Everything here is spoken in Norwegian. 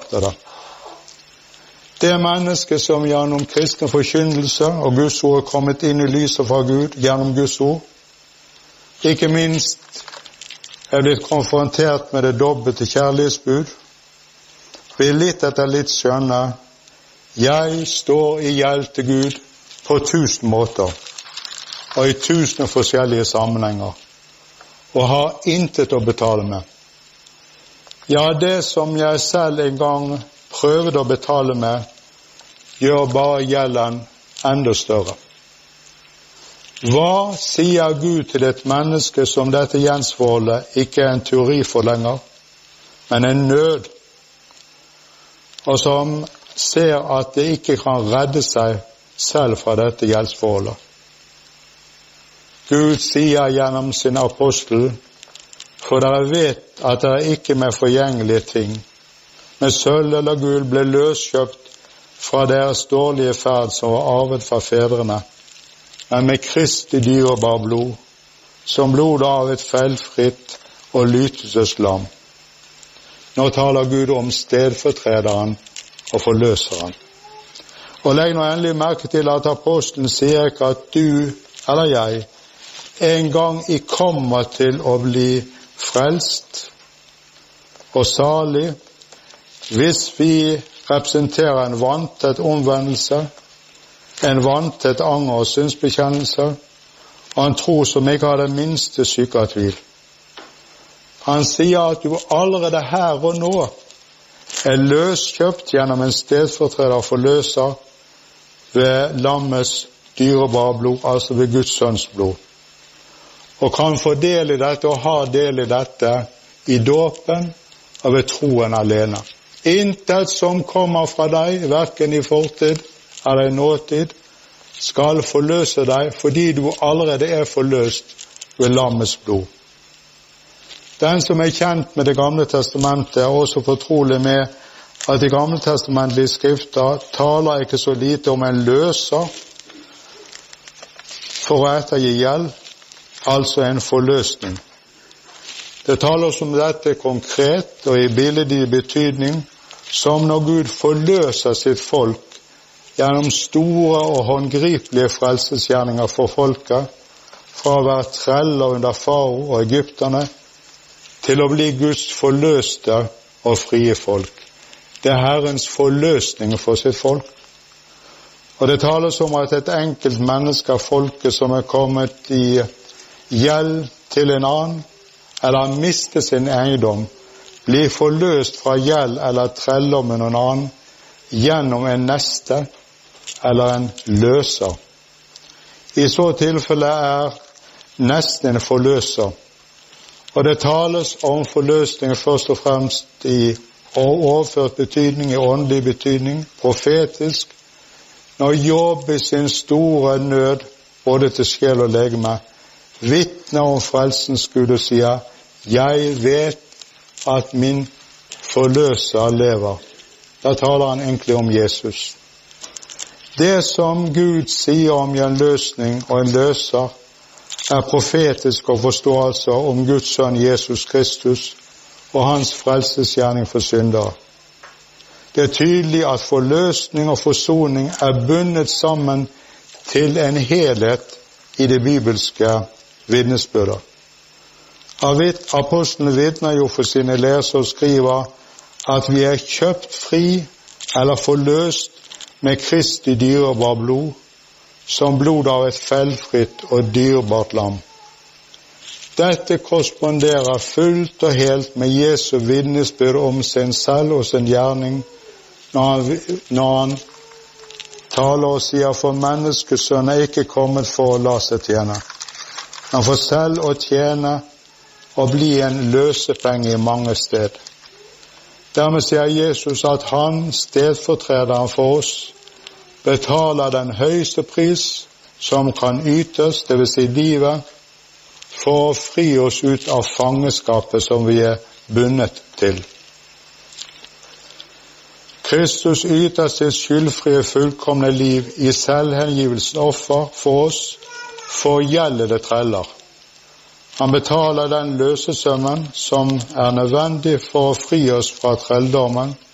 betrakter det. Det menneske som gjennom kristne forkynnelse og Guds ord er kommet inn i lyset fra Gud gjennom Guds ord, ikke minst er blitt konfrontert med det dobbelte kjærlighetsbud, vil litt etter litt skjønne, jeg står i gjeld til Gud på 1000 måter, og i 1000 forskjellige sammenhenger, og har intet å betale med. Ja, det som jeg selv en gang prøvde å betale med, gjør bare gjelden enda større. Hva sier Gud til et menneske som dette gjensforholdet ikke er en teori for lenger, men en nød, og som ser at det ikke kan redde seg selv fra dette gjeldsforholdet? Gud sier gjennom sin apostel, for dere vet at dere ikke med forgjengelige ting, med sølv eller gull ble løskjøpt fra deres dårlige ferd som var arvet fra fedrene, men med Kristi dyrebare blod, som blodet av et feilfritt og lyteløst lam. Nå taler Gud om stedfortrederen og forløseren. Og legg nå endelig merke til at apostelen sier ikke at du eller jeg en gang kommer til å bli frelst og salig hvis vi representerer en vanntett omvendelse, en vanntett anger- og synsbekjennelse, og en tro som ikke har det minste syke av tvil. Han sier at du allerede her og nå er løskjøpt gjennom en stedfortreder forløser ved lammets dyrebare blod, altså ved Guds sønns blod, og kan få del i dette og ha del i dette i dåpen og ved troen alene. Intet som kommer fra deg, hverken i fortid eller i nåtid, skal forløse deg, fordi du allerede er forløst ved lammets blod. Den som er kjent med Det gamle testamentet, er også fortrolig med at de gamle testamentlige skrifter taler ikke så lite om en løser for å ettergi gjeld, altså en forløsning. Det taler om dette konkret og i billedlig betydning, som når Gud forløser sitt folk gjennom store og håndgripelige frelsesgjerninger for folket, fra å være treller under farao og egypterne, til å bli Guds forløste og frie folk. Det er Herrens forløsning for sitt folk. Og det tales om at et enkelt menneske av folket som er kommet i gjeld til en annen, eller har mistet sin eiendom, blir forløst fra gjeld eller treller med noen annen gjennom en neste eller en løser. I så tilfelle er nesten en forløser. Og det tales om forløsning først og fremst i overført betydning, i åndelig betydning, profetisk, når Job i sin store nød, både til sjel og legeme, vitner om frelsens Gud og sier, jeg vet at min forløser lever. Da taler han egentlig om Jesus. Det som Gud sier om en løsning og en løser, er profetisk å forstå altså om Guds sønn Jesus Kristus og hans frelsesgjerning for syndere. Det er tydelig at forløsning og forsoning er bundet sammen til en helhet i det bibelske vitnesbyrdet. Apostlene vitner jo for sine lesere og skriver at vi er kjøpt fri eller forløst med Kristi dyrebare blod, som blod av et feilfritt og dyrebart lam. Dette korresponderer fullt og helt med Jesu vitnesbyrd om sin selv og sin gjerning, når han taler og sier, for menneskesønnen er ikke kommet for å la seg tjene, men for selv å tjene og bli en løsepenge i mange sted. Dermed sier Jesus at han, stedfortrederen for oss, betaler den høyeste pris som kan ytes, det vil si livet, for å fri oss ut av fangeskapet som vi er bundet til. Kristus yter sitt skyldfrie, fullkomne liv i selvhengivelsen offer for oss, for gjeldede treller. Han betaler den løsesømmen som er nødvendig for å fri oss fra trelldommen,